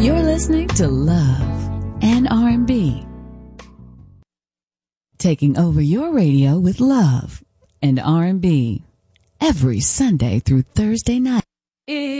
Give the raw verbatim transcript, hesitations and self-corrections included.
You're listening to Love and R and B. Taking over your radio with Love and R and B every Sunday through Thursday night.